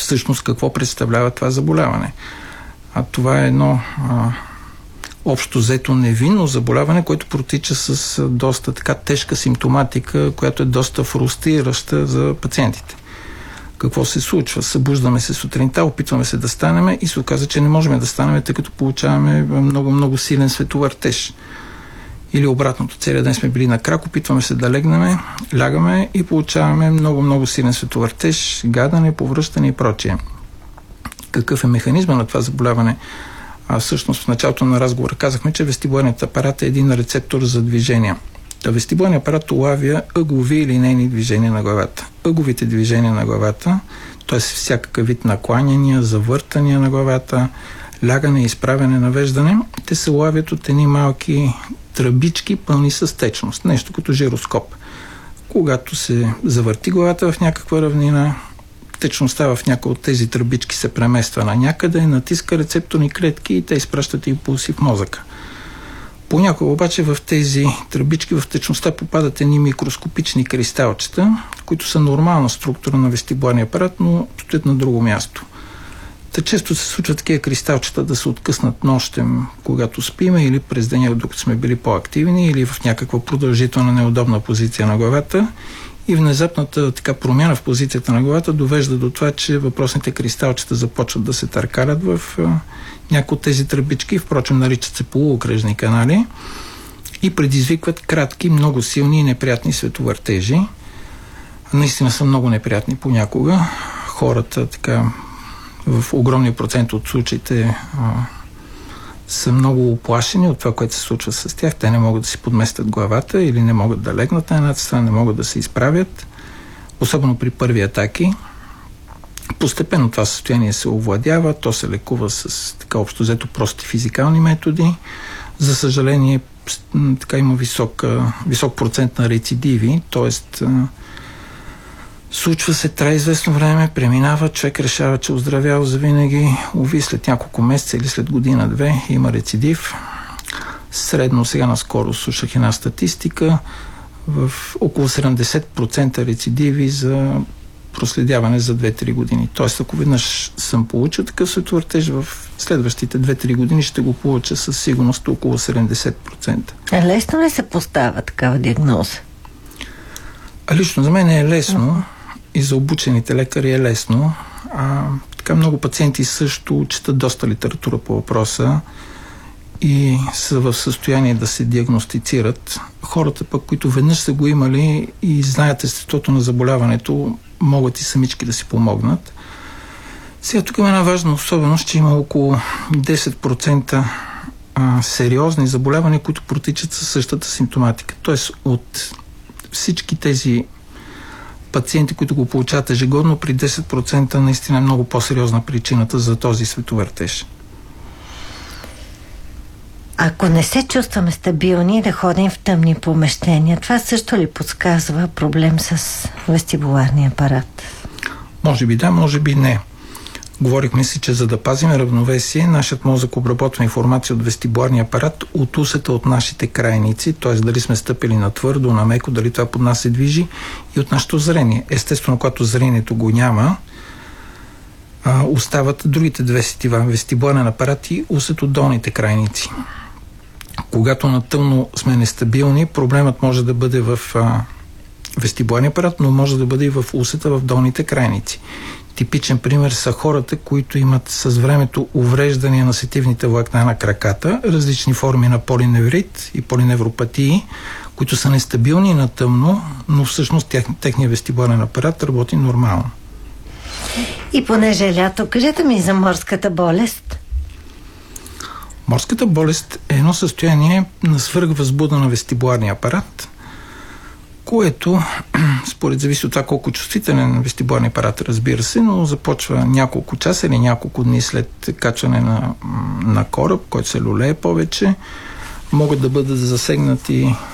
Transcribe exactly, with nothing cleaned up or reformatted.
всъщност какво представлява това заболяване. А това е едно а, общо взето невинно заболяване, което протича с а, доста така тежка симптоматика, която е доста фрустрираща за пациентите. Какво се случва? Събуждаме се сутринта, опитваме се да станем и се оказа, че не можем да станем, тъй като получаваме много-много силен световъртеж. Или обратното, целият ден сме били на крак, опитваме се да легнем, лягаме и получаваме много-много силен световъртеж, гадане, повръщане и прочие. Какъв е механизма на това заболяване? А всъщност в началото на разговора казахме, че вестибуларният апарат е един рецептор за движение. Вестибуларният апарат улавя ъгови и линейни движения на главата. Ъговите движения на главата, т.е. всякакъв вид накланяния, завъртания на главата, лягане, изправяне, навеждане, те се улавят от едни малки тръбички, пълни с течност. Нещо като жироскоп. Когато се завърти главата в някаква равнина, течността в някои от тези тръбички се премества на някъде, натиска рецепторни клетки и те изпращат импулси в мозъка. Понякога обаче в тези тръбички, в течността попадат едни микроскопични кристалчета, които са нормална структура на вестибуларния апарат, но стоят на друго място. Та често се случват такива кристалчета да се откъснат нощем, когато спиме, или през деня, докато сме били по-активни, или в някаква продължителна неудобна позиция на главата. И внезапната така промяна в позицията на главата довежда до това, че въпросните кристалчета започват да се търкалят в а, някои от тези тръбички, впрочем наричат се полуокръжни канали, и предизвикват кратки, много силни и неприятни световъртежи. Наистина са много неприятни понякога. Хората така в огромни процент от случаите а, са много оплашени от това, което се случва с тях. Те не могат да си подместят главата или не могат да легнат на едната страна, не могат да се изправят. Особено при първи атаки. Постепенно това състояние се овладява, то се лекува с така общо взето прости физикални методи. За съжаление, така има висок, висок процент на рецидиви, т.е. случва се, трае известно време, преминава, човек решава, че оздравял завинаги, уви след няколко месеца или след година-две има рецидив. Средно сега наскоро слушах една статистика в около седемдесет процента рецидиви за проследяване за две-три години. Тоест, ако веднъж съм получил такъв световъртеж, в следващите две-три години ще го получа със сигурност около седемдесет процента. А лесно ли се поставя такава диагноза? А лично за мен е лесно и за обучените лекари е лесно. А, така много пациенти също четат доста литература по въпроса и са в състояние да се диагностицират. Хората пък, които веднъж са го имали и знаят естеството на заболяването, могат и самички да си помогнат. Сега тук има една важна особеност, че има около десет процента а, сериозни заболявания, които протичат със същата симптоматика. Тоест от всички тези пациенти, които го получават ежегодно, при десет процента наистина е много по-сериозна причината за този световъртеж. Ако не се чувстваме стабилни да ходим в тъмни помещения, това също ли подсказва проблем с вестибуларния апарат? Може би да, може би не. Говорихме си, че за да пазим равновесие, нашият мозък обработва информация от вестибуларния апарат от усета от нашите крайници, т.е. дали сме стъпили на твърдо, на меко, дали това под нас се движи, и от нашето зрение. Естествено, когато зрението го няма, а, остават другите две сетива, вестибуларен апарат и усет от долните крайници. Когато на тъмно сме нестабилни, проблемът може да бъде в а, вестибуларния апарат, но може да бъде и в усета в долните крайници. Типичен пример са хората, които имат с времето увреждания на сетивните влакна на краката, различни форми на полиневрит и полиневропатии, които са нестабилни на тъмно, но всъщност тех, техният вестибуларен апарат работи нормално. И понеже е лято, кажете ми за морската болест. Морската болест е едно състояние на свръхвъзбуда на вестибуларния апарат, което, според зависи от това колко чувствителен вестибуларния апарат, разбира се, но започва няколко часа или няколко дни след качване на, на кораб, който се люлее повече. Могат да бъдат засегнати